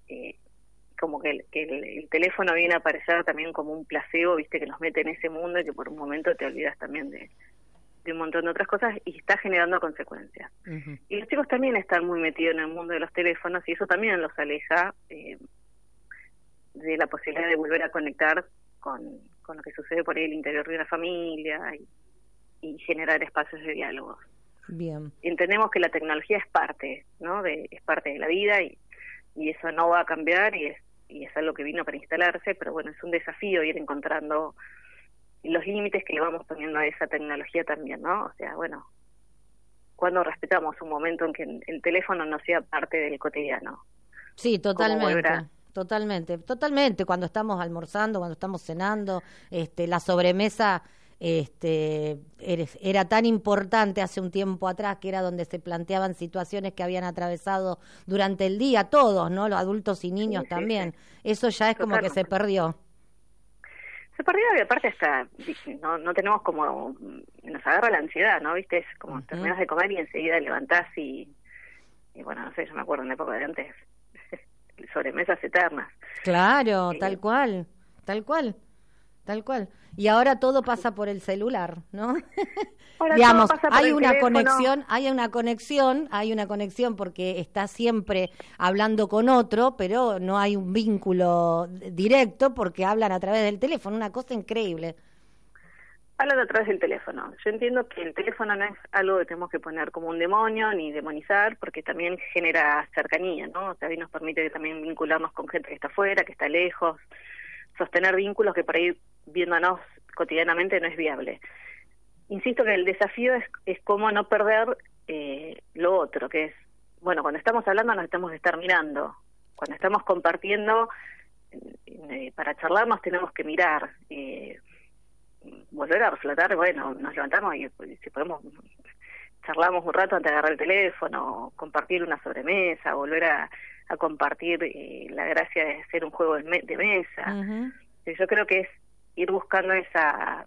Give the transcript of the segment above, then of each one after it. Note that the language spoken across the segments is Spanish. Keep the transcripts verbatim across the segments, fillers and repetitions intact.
eh, como que, el, que el, el teléfono viene a aparecer también como un placebo, viste, que nos mete en ese mundo y que por un momento te olvidas también de, de un montón de otras cosas y está generando consecuencias. Uh-huh. Y los chicos también están muy metidos en el mundo de los teléfonos y eso también los aleja eh, de la posibilidad de volver a conectar con, con lo que sucede por ahí el interior de una familia y, y generar espacios de diálogo. Bien. Entendemos que la tecnología es parte, ¿no? De, es parte de la vida y, y eso no va a cambiar y es y es algo que vino para instalarse, pero bueno, es un desafío ir encontrando los límites que le vamos poniendo a esa tecnología también, ¿no? O sea, bueno, cuando respetamos un momento en que el teléfono no sea parte del cotidiano. Sí, totalmente. Totalmente, totalmente. Cuando estamos almorzando, cuando estamos cenando, este, la sobremesa este, era tan importante hace un tiempo atrás, que era donde se planteaban situaciones que habían atravesado durante el día, todos, ¿no? Los adultos y niños sí, también. Sí, sí. Eso ya es Totalmente. Como que se perdió. Se perdió y aparte está, no, no tenemos como, nos agarra la ansiedad, ¿no? ¿Viste? Es como uh-huh. terminas de comer y enseguida levantás y, y bueno, no sé, yo me acuerdo en la época de antes, sobremesas eternas. Claro, eh, tal cual, tal cual, tal cual. Y ahora todo pasa por el celular, ¿no? Ahora Digamos, todo pasa por hay el una teléfono. conexión, hay una conexión, hay una conexión porque está siempre hablando con otro, pero no hay un vínculo directo porque hablan a través del teléfono, una cosa increíble. Hablan a través del teléfono. Yo entiendo que el teléfono no es algo que tenemos que poner como un demonio ni demonizar, porque también genera cercanía, ¿no? O sea, ahí nos permite también vincularnos con gente que está afuera, que está lejos, sostener vínculos que por ahí viéndonos cotidianamente no es viable. Insisto que el desafío es, es cómo no perder eh, lo otro, que es, bueno, cuando estamos hablando nos tenemos que estar mirando, cuando estamos compartiendo, eh, para charlar nos tenemos que mirar, eh, volver a reflotar, bueno, nos levantamos y si podemos charlamos un rato antes de agarrar el teléfono, compartir una sobremesa, volver a, a compartir eh, la gracia de hacer un juego de, me- de mesa. Uh-huh. Yo creo que es ir buscando esa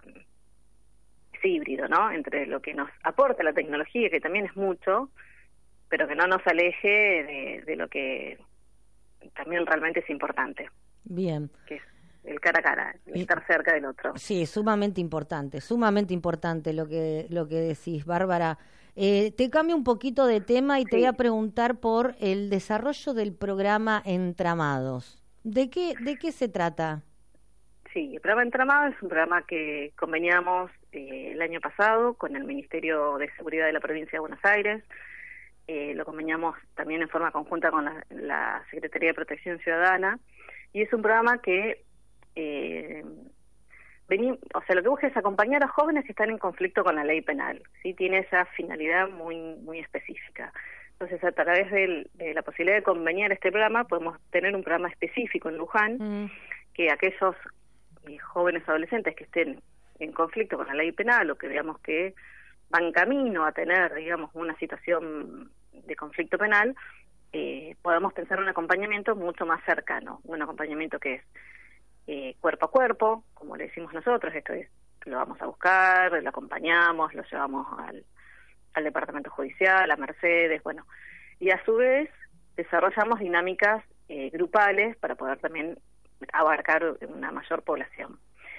ese híbrido, ¿no? Entre lo que nos aporta la tecnología, que también es mucho, pero que no nos aleje de, de lo que también realmente es importante. Bien. Que es el cara a cara, el estar cerca del otro. Sí, sumamente importante, sumamente importante lo que lo que decís, Bárbara. Eh, te cambio un poquito de tema y te sí. voy a preguntar por el desarrollo del programa Entramados. ¿De qué de qué se trata? Sí, el programa Entramados es un programa que conveniamos eh, el año pasado con el Ministerio de Seguridad de la Provincia de Buenos Aires. Eh, lo conveniamos también en forma conjunta con la, la Secretaría de Protección Ciudadana. Y es un programa que Eh, vení, o sea, lo que busca es acompañar a jóvenes que están en conflicto con la ley penal, ¿sí? Tiene esa finalidad muy muy específica. Entonces, a través del, de la posibilidad de conveniar este programa, podemos tener un programa específico en Luján, mm. que aquellos eh, jóvenes adolescentes que estén en conflicto con la ley penal o que veamos que van camino a tener, digamos, una situación de conflicto penal, eh, podamos pensar un acompañamiento mucho más cercano, un acompañamiento que es Eh, cuerpo a cuerpo, como le decimos nosotros, esto es, lo vamos a buscar, lo acompañamos, lo llevamos al, al departamento judicial, a Mercedes, bueno, y a su vez desarrollamos dinámicas eh, grupales para poder también abarcar una mayor población.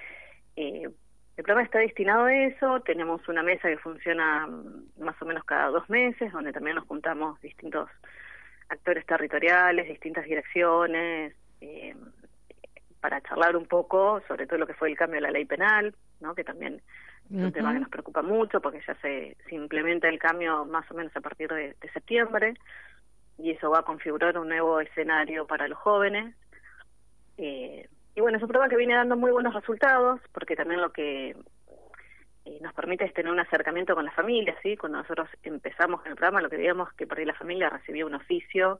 Eh, el programa está destinado a eso, tenemos una mesa que funciona más o menos cada dos meses, donde también nos juntamos distintos actores territoriales, distintas direcciones, eh, para charlar un poco sobre todo lo que fue el cambio de la ley penal, ¿no? Que también es un uh-huh. tema que nos preocupa mucho porque ya se, se implementa el cambio más o menos a partir de, de septiembre y eso va a configurar un nuevo escenario para los jóvenes. Eh, y bueno, es un programa que viene dando muy buenos resultados porque también lo que eh, nos permite es tener un acercamiento con la familia, ¿sí? Cuando nosotros empezamos con el programa lo que veíamos que por ahí la familia recibía un oficio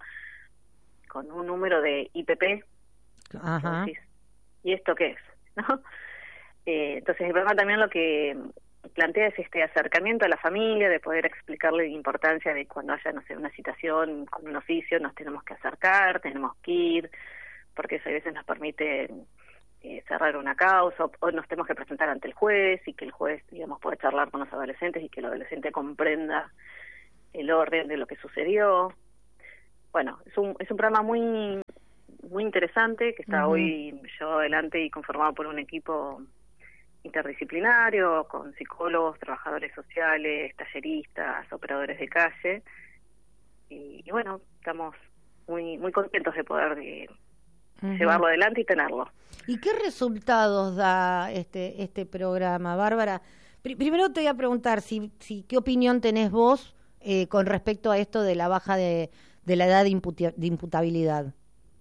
con un número de I P P. Ajá. ¿Y esto qué es? ¿No? Eh, entonces el programa también lo que plantea es este acercamiento a la familia, de poder explicarle la importancia de cuando haya, no sé, una situación con un oficio, nos tenemos que acercar, tenemos que ir, porque eso a veces nos permite eh, cerrar una causa, o, o nos tenemos que presentar ante el juez, y que el juez, digamos, pueda charlar con los adolescentes y que el adolescente comprenda el orden de lo que sucedió. Bueno, es un, es un programa muy muy interesante que está uh-huh. hoy llevado adelante y conformado por un equipo interdisciplinario, con psicólogos, trabajadores sociales, talleristas, operadores de calle. Y, y bueno, estamos muy muy contentos de poder de, uh-huh. llevarlo adelante y tenerlo. ¿Y qué resultados da este este programa, Bárbara? Pr- primero te voy a preguntar si, si qué opinión tenés vos eh, con respecto a esto de la baja de, de la edad de, imputi- de imputabilidad.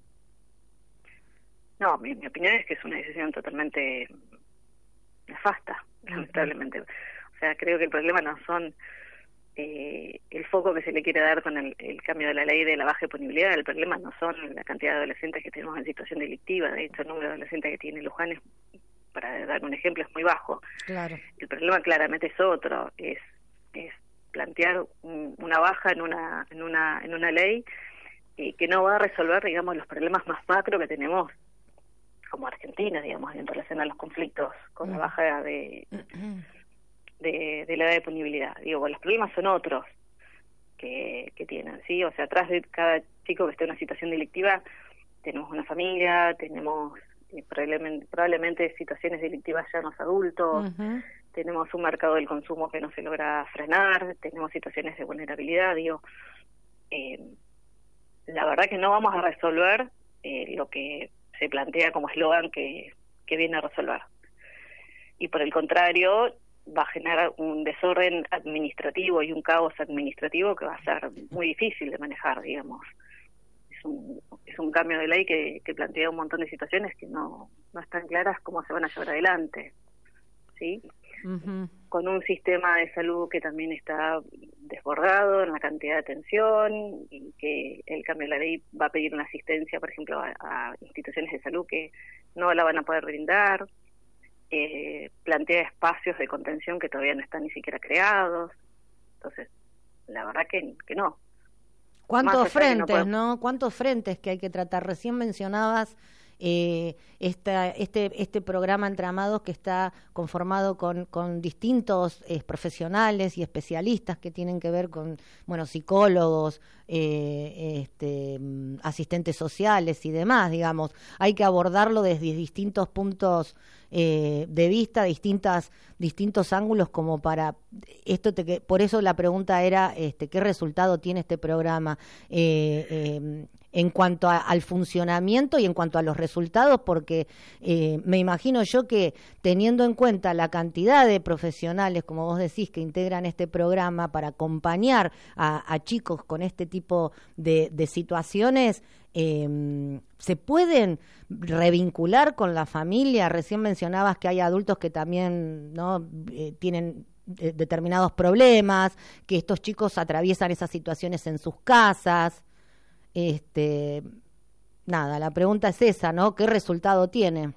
No, mi, mi opinión es que es una decisión totalmente nefasta, uh-huh. lamentablemente. O sea, creo que el problema no son eh, el foco que se le quiere dar con el, el cambio de la ley de la baja imputabilidad. El problema no son la cantidad de adolescentes que tenemos en situación delictiva. De hecho, el número de adolescentes que tiene Luján es, para dar un ejemplo, es muy bajo. Claro. El problema claramente es otro, es, es plantear un, una baja en una en una en una ley eh, que no va a resolver, digamos, los problemas más macro que tenemos como Argentina, digamos, en relación a los conflictos con la baja de de, de la edad de punibilidad. Digo, bueno, los problemas son otros que, que tienen, ¿sí? O sea, atrás de cada chico que esté en una situación delictiva tenemos una familia, tenemos eh, probablemente, probablemente situaciones delictivas ya en los adultos, uh-huh. tenemos un mercado del consumo que no se logra frenar, tenemos situaciones de vulnerabilidad, digo, eh, la verdad que no vamos a resolver eh, lo que se plantea como eslogan que, que viene a resolver. Y por el contrario, va a generar un desorden administrativo y un caos administrativo que va a ser muy difícil de manejar, digamos. Es un, es un cambio de ley que, que plantea un montón de situaciones que no, no están claras cómo se van a llevar adelante, ¿sí? Uh-huh. Con un sistema de salud que también está desbordado en la cantidad de atención y que el cambio de la ley va a pedir una asistencia, por ejemplo, a, a instituciones de salud que no la van a poder brindar. Eh, plantea espacios de contención que todavía no están ni siquiera creados. Entonces, la verdad que, que no. ¿Cuántos frentes, no, no? ¿Cuántos frentes que hay que tratar? Recién mencionabas eh, esta, este este programa Entramados que está conformado con, con distintos eh, profesionales y especialistas que tienen que ver con, bueno, psicólogos, eh, este, asistentes sociales y demás, digamos. Hay que abordarlo desde distintos puntos eh, de vista, distintas distintos ángulos como para esto te, por eso la pregunta era este qué resultado tiene este programa eh, eh, en cuanto a, al funcionamiento y en cuanto a los resultados, porque eh, me imagino yo que teniendo en cuenta la cantidad de profesionales, como vos decís, que integran este programa para acompañar a, a chicos con este tipo de, de situaciones, eh, ¿se pueden revincular con la familia? Recién mencionabas que hay adultos que también no eh, tienen de, determinados problemas, que estos chicos atraviesan esas situaciones en sus casas. Este, nada, la pregunta es esa, ¿no? ¿Qué resultado tiene?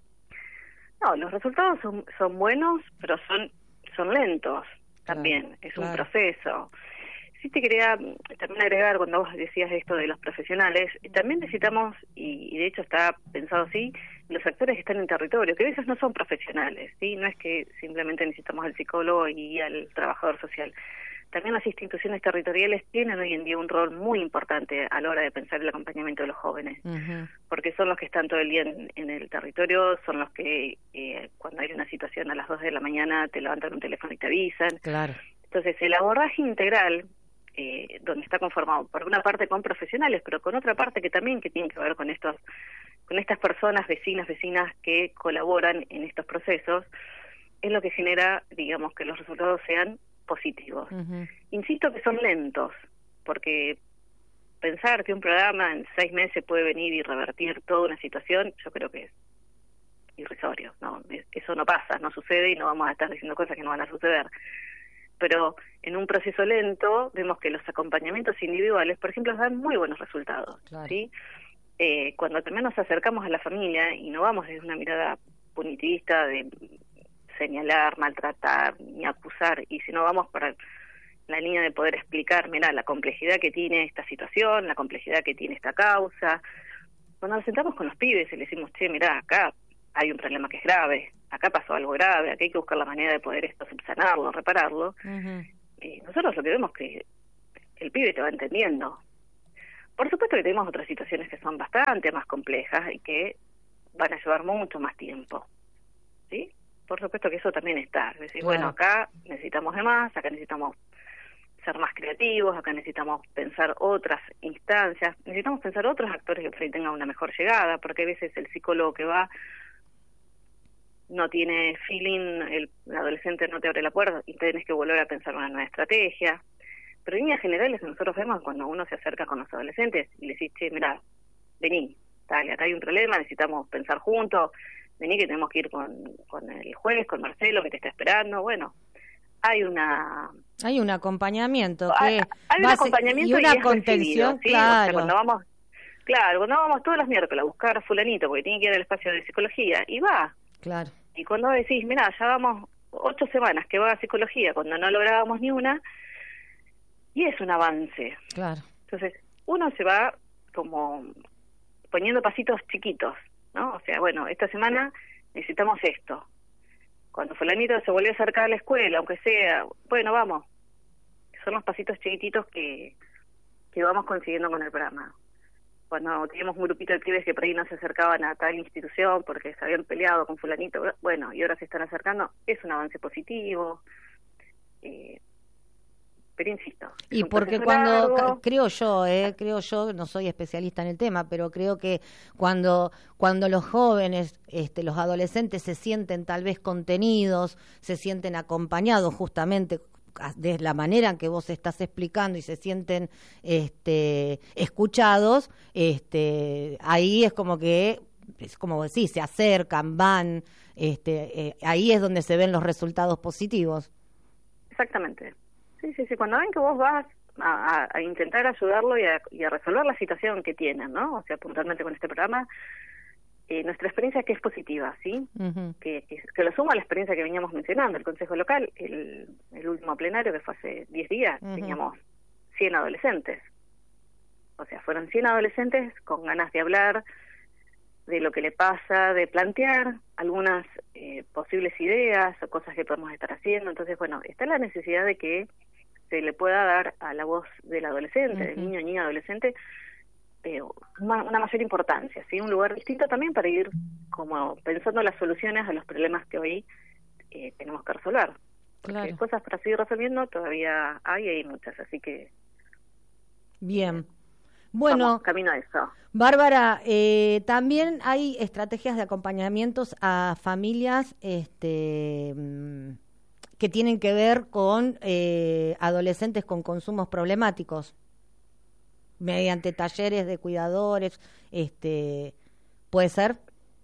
No, los resultados son, son buenos, pero son son lentos también, claro, es claro. un proceso. Sí te quería también agregar, cuando vos decías esto de los profesionales, también necesitamos, y, y de hecho está pensado así, los actores que están en territorio, que a veces no son profesionales, ¿sí? No es que simplemente necesitamos al psicólogo y al trabajador social. También las instituciones territoriales tienen hoy en día un rol muy importante a la hora de pensar el acompañamiento de los jóvenes, uh-huh. porque son los que están todo el día en, en el territorio, son los que eh, cuando hay una situación a las dos de la mañana te levantan un teléfono y te avisan. Claro. Entonces el abordaje integral, eh, donde está conformado por una parte con profesionales, pero con otra parte que también que tiene que ver con estos, con estas personas, vecinas, vecinas que colaboran en estos procesos, es lo que genera, digamos, que los resultados sean positivos. Uh-huh. Insisto que son lentos, porque pensar que un programa en seis meses puede venir y revertir toda una situación, yo creo que es irrisorio, no, eso no pasa, no sucede y no vamos a estar diciendo cosas que no van a suceder. Pero en un proceso lento vemos que los acompañamientos individuales, por ejemplo, dan muy buenos resultados, claro. ¿sí? Eh, cuando también nos acercamos a la familia y no vamos desde una mirada punitivista de señalar, maltratar, ni acusar, y si no vamos para la línea de poder explicar, mira, la complejidad que tiene esta situación, la complejidad que tiene esta causa. Cuando nos sentamos con los pibes y les decimos, che, mira, acá hay un problema que es grave, acá pasó algo grave, acá hay que buscar la manera de poder esto subsanarlo, repararlo, uh-huh. eh, nosotros lo que vemos es que el pibe te va entendiendo. por supuesto que tenemos otras situaciones que son bastante más complejas y que van a llevar mucho más tiempo, ¿sí? Por supuesto que eso también está. Es decir, Claro. bueno, acá necesitamos de más, acá necesitamos ser más creativos, acá necesitamos pensar otras instancias, necesitamos pensar otros actores que por ahí tengan una mejor llegada, porque a veces el psicólogo que va no tiene feeling, el, el adolescente no te abre la puerta y tenés que volver a pensar una nueva estrategia. Pero en líneas generales nosotros vemos cuando uno se acerca con los adolescentes y le decís, che, mirá, vení, dale, acá hay un problema, necesitamos pensar juntos, vení que tenemos que ir con, con el juez, con Marcelo que te está esperando. Bueno, hay una... Hay un acompañamiento. Hay, que hay un acompañamiento y una y es contención, recibido, ¿sí? claro. O sea, cuando vamos, claro, cuando vamos todos los miércoles a buscar a fulanito porque tiene que ir al espacio de psicología, y va. Claro. Y cuando decís, mirá, ya vamos ocho semanas que va a psicología, cuando no lográbamos ni una, y es un avance. Claro. Entonces, uno se va como poniendo pasitos chiquitos, ¿no? O sea, bueno, esta semana necesitamos esto. Cuando fulanito se volvió a acercar a la escuela, aunque sea, bueno, vamos. Son los pasitos chiquititos que, que vamos consiguiendo con el programa. Cuando teníamos un grupito de pibes que por ahí no se acercaban a tal institución porque se habían peleado con fulanito, bueno, y ahora se están acercando, es un avance positivo. Eh, pero insisto. Y porque cuando, largo. creo yo, eh, creo yo, no soy especialista en el tema, pero creo que cuando, cuando los jóvenes, este, los adolescentes se sienten tal vez contenidos, se sienten acompañados justamente de la manera en que vos estás explicando y se sienten este, escuchados, este, ahí es como que, es como decís, se acercan, van, este, eh, ahí es donde se ven los resultados positivos. Exactamente. Sí, sí, sí. Cuando ven que vos vas a, a, a intentar ayudarlo y a, y a resolver la situación que tienen, ¿no? O sea, puntualmente con este programa, eh, nuestra experiencia es que es positiva, ¿sí? Uh-huh. Que, que, que lo suma a la experiencia que veníamos mencionando, el Consejo Local, el, el último plenario que fue hace diez días, uh-huh. teníamos cien adolescentes. O sea, fueron cien adolescentes con ganas de hablar de lo que le pasa, de plantear algunas eh, posibles ideas o cosas que podemos estar haciendo. Entonces, bueno, está la necesidad de que se le pueda dar a la voz del adolescente, uh-huh. del niño, niña, adolescente, eh, una, una mayor importancia, ¿sí? Un lugar distinto también para ir como pensando las soluciones a los problemas que hoy eh, tenemos que resolver. Porque claro. cosas para seguir resolviendo todavía hay y hay muchas, así que... Bien. Bueno, vamos, camino a eso. Bárbara, eh, también hay estrategias de acompañamientos a familias este, que tienen que ver con eh, adolescentes con consumos problemáticos, mediante talleres de cuidadores, este, ¿puede ser?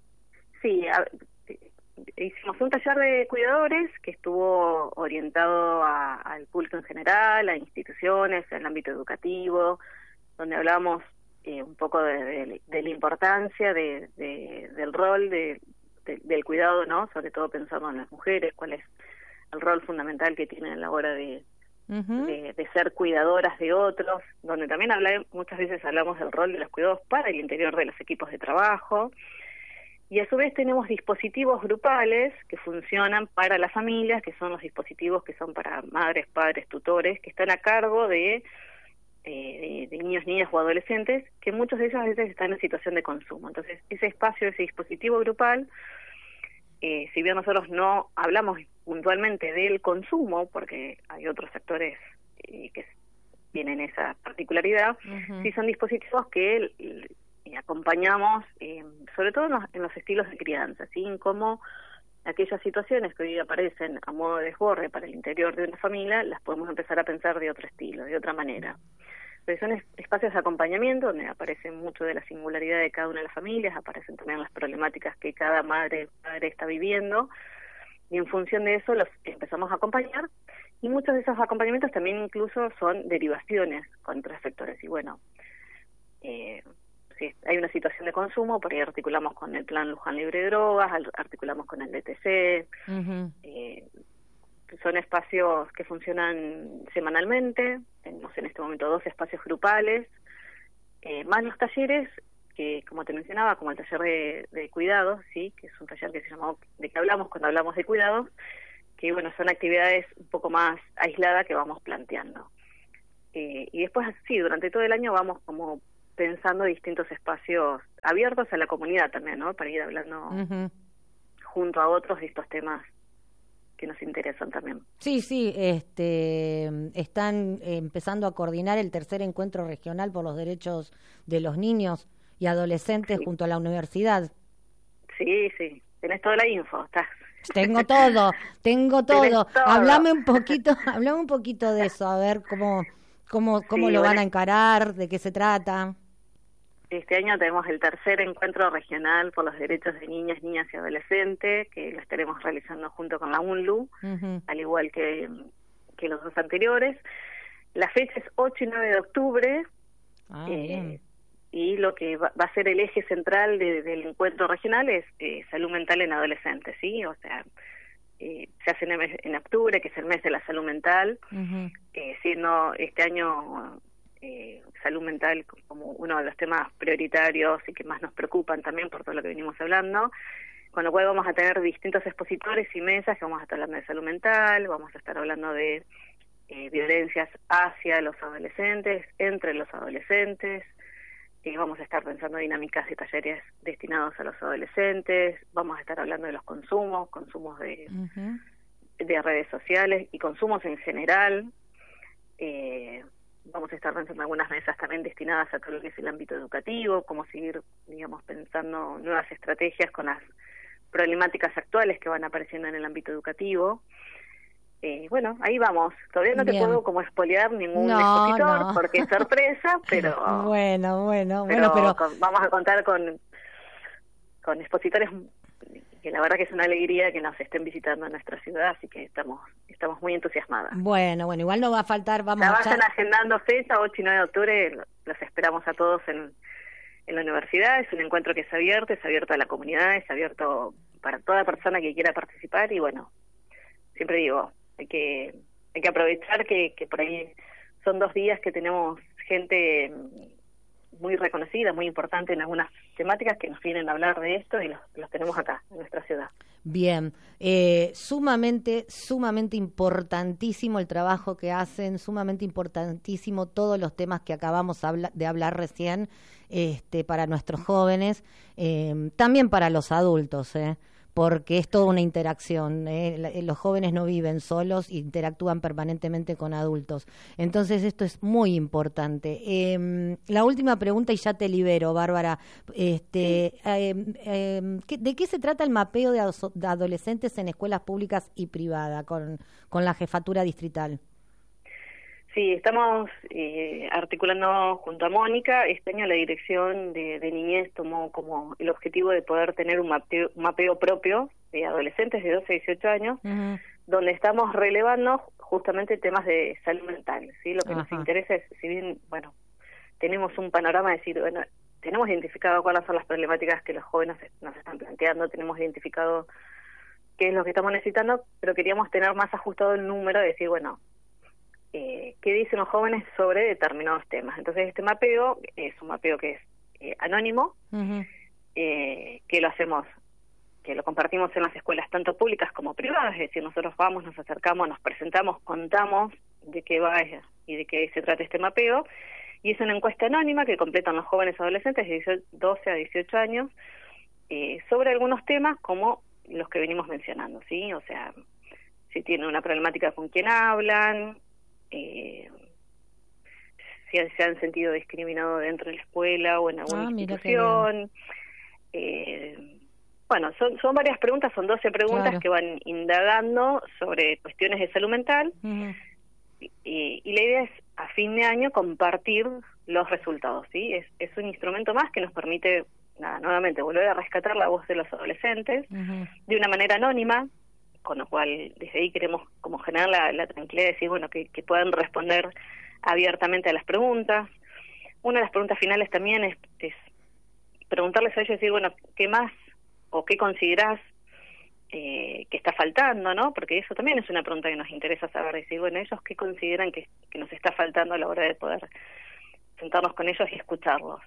Sí, a, hicimos un taller de cuidadores que estuvo orientado a, al público en general, a instituciones, al ámbito educativo, donde hablamos eh, un poco de, de, de la importancia de, de, del rol de, de, del cuidado, ¿no? Sobre todo pensando en las mujeres, cuál es el rol fundamental que tienen a la hora de, uh-huh. de, de ser cuidadoras de otros, donde también habla, muchas veces hablamos del rol de los cuidados para el interior de los equipos de trabajo, y a su vez tenemos dispositivos grupales que funcionan para las familias, que son los dispositivos que son para madres, padres, tutores, que están a cargo de Eh, de, de niños, niñas o adolescentes, que muchos de ellos a veces están en situación de consumo. Entonces, ese espacio, ese dispositivo grupal, eh, si bien nosotros no hablamos puntualmente del consumo, porque hay otros actores eh, que tienen esa particularidad, uh-huh. sí son dispositivos que eh, acompañamos, eh, sobre todo en los, en los estilos de crianza, ¿sí? En cómo aquellas situaciones que hoy aparecen a modo de desborde para el interior de una familia, las podemos empezar a pensar de otro estilo, de otra manera. Pero son es, espacios de acompañamiento donde aparece mucho de la singularidad de cada una de las familias, aparecen también las problemáticas que cada madre padre está viviendo, y en función de eso los empezamos a acompañar, y muchos de esos acompañamientos también incluso son derivaciones con otros sectores. Y bueno, eh, si hay una situación de consumo, por ahí articulamos con el Plan Luján Libre de Drogas, articulamos con el D T C, uh-huh. eh, son espacios que funcionan semanalmente, tenemos en este momento dos espacios grupales, eh, más los talleres, que como te mencionaba, como el taller de, de cuidados, sí, que es un taller que se llamó de que hablamos cuando hablamos de cuidados, que bueno, son actividades un poco más aisladas que vamos planteando. Eh, y después, sí, durante todo el año vamos como pensando distintos espacios abiertos a la comunidad también, ¿no? Para ir hablando uh-huh. junto a otros de estos temas que nos interesan también. Sí, sí, este, están empezando a coordinar el tercer encuentro regional por los derechos de los niños y adolescentes sí. junto a la universidad. Sí, sí, tenés toda la info, estás. Tengo todo, tengo todo. todo. Hablame un poquito, hablame un poquito de eso, a ver cómo, cómo, cómo sí, lo van bueno, a encarar, de qué se trata. Este año tenemos el tercer encuentro regional por los derechos de niñas, niñas y adolescentes, que lo estaremos realizando junto con la UNLU, uh-huh. al igual que, que los dos anteriores. La fecha es ocho y nueve de octubre, ah, eh, y lo que va, va a ser el eje central de, del encuentro regional es eh, salud mental en adolescentes, ¿sí? O sea, eh, se hace en, el mes, en octubre, que es el mes de la salud mental, uh-huh. eh, siendo este año... Eh, salud mental como uno de los temas prioritarios y que más nos preocupan también por todo lo que venimos hablando, con lo cual vamos a tener distintos expositores y mesas que vamos a estar hablando de salud mental, vamos a estar hablando de eh, violencias hacia los adolescentes, entre los adolescentes, y vamos a estar pensando dinámicas y talleres destinados a los adolescentes, vamos a estar hablando de los consumos, consumos de, uh-huh. de redes sociales y consumos en general. eh, Vamos a estar pensando algunas mesas también destinadas a todo lo que es el ámbito educativo, cómo seguir, digamos, pensando nuevas estrategias con las problemáticas actuales que van apareciendo en el ámbito educativo. Eh, bueno, ahí vamos. Todavía no Bien. te puedo como espolear ningún no, expositor no. porque es sorpresa, pero bueno, bueno, pero, bueno, pero con, vamos a contar con con expositores que la verdad que es una alegría que nos estén visitando en nuestra ciudad, así que estamos estamos muy entusiasmadas. Bueno, bueno, igual no va a faltar, vamos ya a vayan agendando fecha, ocho y nueve de octubre, los esperamos a todos en, en la universidad, es un encuentro que es abierto, es abierto a la comunidad, es abierto para toda persona que quiera participar y bueno, siempre digo, hay que hay que aprovechar que, que por ahí son dos días que tenemos gente muy reconocida, muy importante en algunas temáticas que nos vienen a hablar de esto y los, los tenemos acá, en nuestra ciudad. Bien, eh, sumamente, sumamente importantísimo el trabajo que hacen, sumamente importantísimo todos los temas que acabamos habla- de hablar recién este, para nuestros jóvenes, eh, también para los adultos, ¿eh? porque es toda una interacción. ¿eh? Los jóvenes no viven solos, interactúan permanentemente con adultos. Entonces esto es muy importante. Eh, la última pregunta y ya te libero, Bárbara. Este, eh, eh, ¿De qué se trata el mapeo de, aso- de adolescentes en escuelas públicas y privadas con, con la jefatura distrital? Sí, estamos eh, articulando junto a Mónica. Este año la Dirección de, de Niñez tomó como el objetivo de poder tener un mapeo, un mapeo propio de adolescentes de doce a dieciocho años, uh-huh. donde estamos relevando justamente temas de salud mental. ¿sí? Lo que Ajá. nos interesa es, si bien, bueno, tenemos un panorama de decir, bueno, tenemos identificado cuáles son las problemáticas que los jóvenes nos están planteando, tenemos identificado qué es lo que estamos necesitando, pero queríamos tener más ajustado el número de decir, bueno, Eh, qué dicen los jóvenes sobre determinados temas. Entonces este mapeo es un mapeo que es eh, anónimo, uh-huh. eh, que lo hacemos, que lo compartimos en las escuelas tanto públicas como privadas, es decir, nosotros vamos, nos acercamos, nos presentamos, contamos de qué va y de qué se trata este mapeo, y es una encuesta anónima que completan los jóvenes adolescentes de doce a dieciocho años eh, sobre algunos temas como los que venimos mencionando, ¿sí? O sea, si tienen una problemática con quién hablan, Eh, si se han sentido discriminados dentro de la escuela o en alguna ah, institución. Eh, bueno, son, son varias preguntas, son doce preguntas claro. que van indagando sobre cuestiones de salud mental uh-huh. y, y la idea es a fin de año compartir los resultados, ¿sí? Es, es un instrumento más que nos permite, nada, nuevamente, volver a rescatar la voz de los adolescentes uh-huh. de una manera anónima, con lo cual desde ahí queremos como generar la, la tranquilidad de decir, bueno, que, que puedan responder abiertamente a las preguntas. Una de las preguntas finales también es, es preguntarles a ellos, decir, bueno, ¿qué más o qué considerás eh, que está faltando, ¿no? Porque eso también es una pregunta que nos interesa saber, decir, bueno, ellos qué consideran que, que nos está faltando a la hora de poder sentarnos con ellos y escucharlos.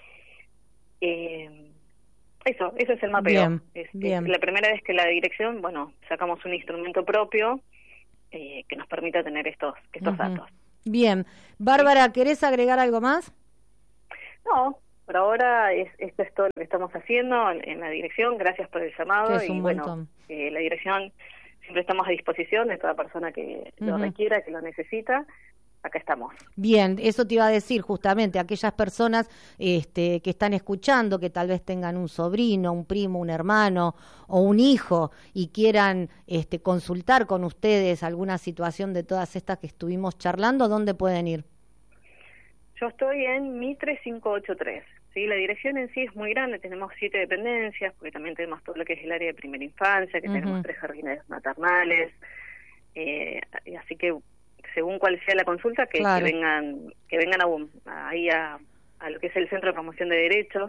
Eh, Eso, eso es el mapeo. Bien, este, bien. La primera vez que la dirección, bueno, sacamos un instrumento propio eh, que nos permita tener estos estos uh-huh. datos. Bien. Bárbara, ¿querés agregar algo más? No, por ahora es, esto es todo lo que estamos haciendo en, en la dirección. Gracias por el llamado. Es un y bueno, eh, la dirección siempre estamos a disposición de toda persona que uh-huh. lo requiera, que lo necesita. Acá estamos. Bien, eso te iba a decir justamente, aquellas personas este, que están escuchando, que tal vez tengan un sobrino, un primo, un hermano o un hijo y quieran este, consultar con ustedes alguna situación de todas estas que estuvimos charlando, ¿dónde pueden ir? Yo estoy en Mitre cinco ocho tres. ¿Sí? La dirección en sí es muy grande, tenemos siete dependencias, porque también tenemos todo lo que es el área de primera infancia, que uh-huh. tenemos tres jardines maternales, eh, así que según cuál sea la consulta, que, claro. que vengan que vengan a, ahí a, a lo que es el Centro de Promoción de Derechos,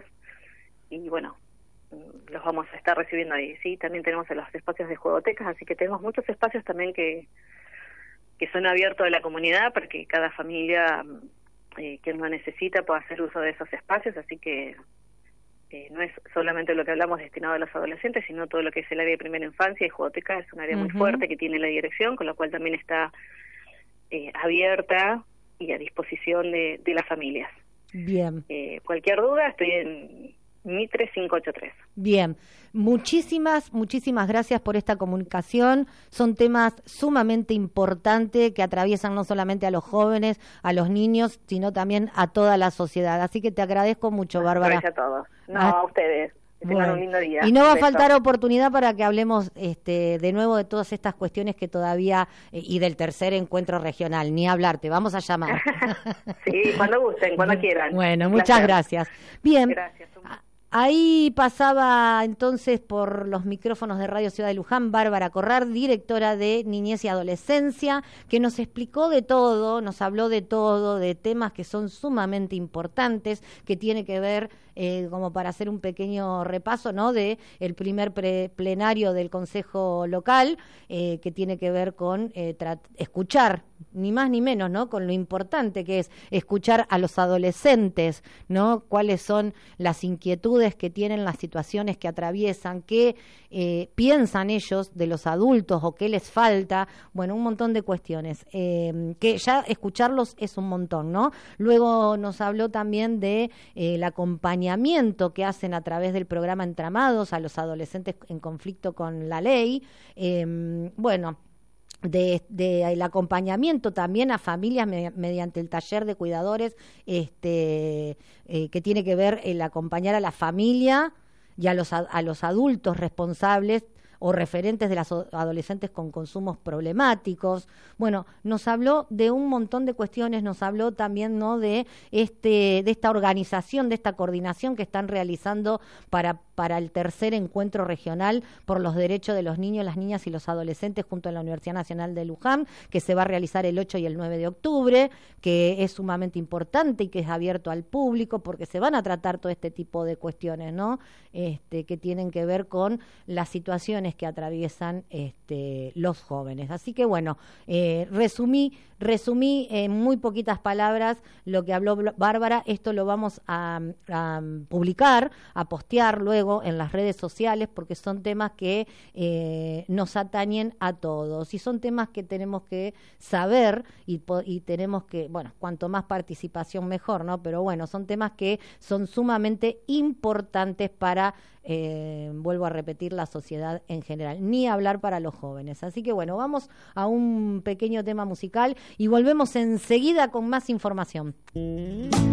y bueno, los vamos a estar recibiendo ahí. Sí, también tenemos los espacios de juegotecas, así que tenemos muchos espacios también que, que son abiertos a la comunidad para que cada familia eh, quien lo necesita pueda hacer uso de esos espacios, así que eh, no es solamente lo que hablamos destinado a los adolescentes, sino todo lo que es el área de primera infancia y jugoteca es un área uh-huh. muy fuerte que tiene la dirección, con lo cual también está Eh, abierta y a disposición de, de las familias. Bien. Eh, cualquier duda, estoy en Mitre cinco ocho tres. Bien. Muchísimas, muchísimas gracias por esta comunicación. Son temas sumamente importantes que atraviesan no solamente a los jóvenes, a los niños, sino también a toda la sociedad. Así que te agradezco mucho, bueno, Bárbara. Gracias a todos. No, a, a ustedes. Que tengan bueno. un lindo día. Y no va a Beso. faltar oportunidad para que hablemos este, de nuevo de todas estas cuestiones que todavía, eh, y del tercer encuentro regional, ni hablar, te vamos a llamar. Sí, cuando gusten, cuando quieran. Bueno, muchas gracias. Bien, gracias. Ahí pasaba entonces por los micrófonos de Radio Ciudad de Luján Bárbara Corrar, directora de Niñez y Adolescencia, que nos explicó de todo, nos habló de todo, de temas que son sumamente importantes, que tiene que ver, eh, como para hacer un pequeño repaso, ¿no?, de el primer pre plenario del Consejo Local, eh, que tiene que ver con eh, escuchar, ni más ni menos, ¿no?, con lo importante que es escuchar a los adolescentes, ¿no?, cuáles son las inquietudes que tienen, las situaciones que atraviesan, qué eh, piensan ellos de los adultos o qué les falta, bueno, un montón de cuestiones, eh, que ya escucharlos es un montón, ¿no? Luego nos habló también de eh, el acompañamiento que hacen a través del programa Entramados a los adolescentes en conflicto con la ley, eh, bueno, de, de el acompañamiento también a familias me, mediante el taller de cuidadores, este eh, que tiene que ver el acompañar a la familia y a los, a los adultos responsables o referentes de las adolescentes con consumos problemáticos. Bueno, nos habló de un montón de cuestiones, nos habló también, ¿no?, de este de esta organización, de esta coordinación que están realizando para para el tercer encuentro regional por los derechos de los niños, las niñas y los adolescentes junto a la Universidad Nacional de Luján, que se va a realizar el ocho y el nueve de octubre, que es sumamente importante y que es abierto al público porque se van a tratar todo este tipo de cuestiones, ¿no?, este, que tienen que ver con las situaciones que atraviesan este, los jóvenes. Así que bueno, eh, resumí, resumí en muy poquitas palabras lo que habló Bárbara. Esto lo vamos a, a publicar, a postear luego en las redes sociales porque son temas que eh, nos atañen a todos y son temas que tenemos que saber y, y tenemos que, bueno, cuanto más participación mejor, ¿no? Pero bueno, son temas que son sumamente importantes para Eh, vuelvo a repetir, la sociedad en general, ni hablar para los jóvenes. Así que bueno, vamos a un pequeño tema musical y volvemos enseguida con más información.